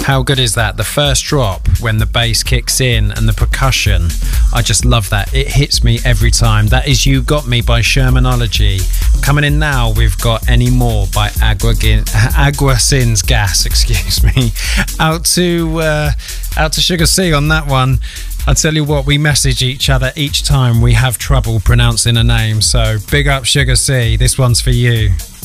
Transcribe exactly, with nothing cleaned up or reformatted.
How good is that? The first drop when the bass kicks in and the percussion. I just love that. It hits me every time. That is You Got Me by Shermanology. Coming in now, we've got Any More by Agua, Agua Sins Gas, excuse me. Out to, uh, out to Sugar C on that one. I tell you what, we message each other each time we have trouble pronouncing a name. So big up Sugar C. This one's for you.